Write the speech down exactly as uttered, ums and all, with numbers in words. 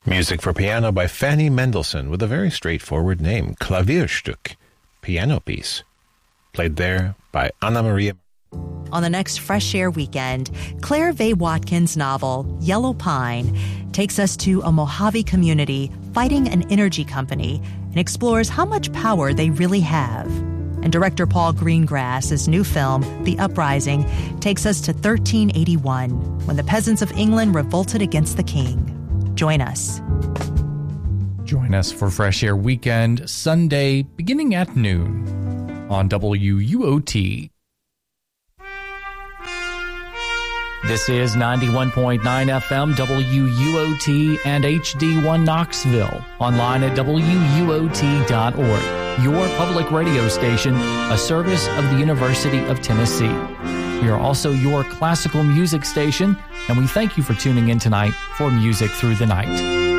Music for piano by Fanny Mendelssohn with a very straightforward name, Klavierstück, piano piece. Played there by Anna Maria. On the next Fresh Air weekend, Claire V. Watkins' novel, Yellow Pine, takes us to a Mojave community fighting an energy company and explores how much power they really have. And director Paul Greengrass's new film, The Uprising, takes us to thirteen eighty-one, when the peasants of England revolted against the king. Join us. Join us for Fresh Air Weekend, Sunday, beginning at noon on W U O T. This is ninety-one point nine F M W U O T and H D one Knoxville. Online at W U O T dot org. Your public radio station, a service of the University of Tennessee. We are also your classical music station, and we thank you for tuning in tonight for Music Through the Night.